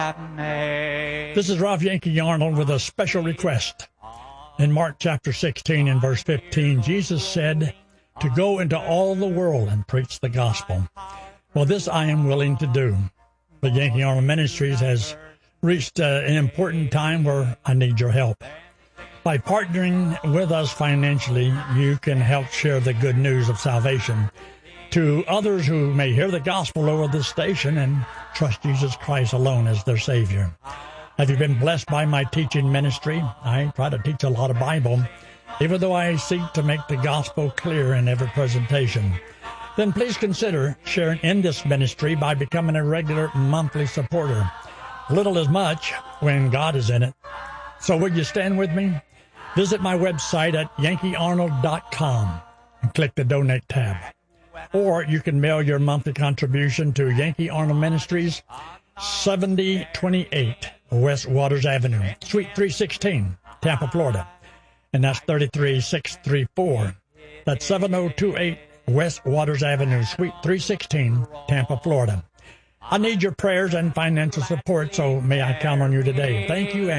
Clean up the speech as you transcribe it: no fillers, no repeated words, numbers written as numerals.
This is Ralph Yankee Arnold with a special request. In Mark chapter 16 and verse 15, Jesus said to go into all the world and preach the gospel. Well, this I am willing to do. But Yankee Arnold Ministries has reached an important time where I need your help. By partnering with us financially, you can help share the good news of salvation to others who may hear the gospel over this station and trust Jesus Christ alone as their Savior. Have you been blessed by my teaching ministry? I try to teach a lot of Bible, even though I seek to make the gospel clear in every presentation. Then please consider sharing in this ministry by becoming a regular monthly supporter. Little is much when God is in it. So would you stand with me? Visit my website at yankeearnold.com and click the Donate tab. Or you can mail your monthly contribution to Yankee Arnold Ministries, 7028 West Waters Avenue, Suite 316, Tampa, Florida. And that's 33634. That's 7028 West Waters Avenue, Suite 316, Tampa, Florida. I need your prayers and financial support, so may I count on you today. Thank you.